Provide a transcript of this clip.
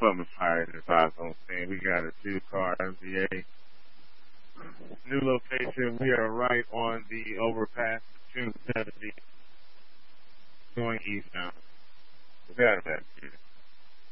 something fire in this iPhone stand. We got a 2-car MVA. New location. We are right on the overpass, 270, going eastbound. We got it back here.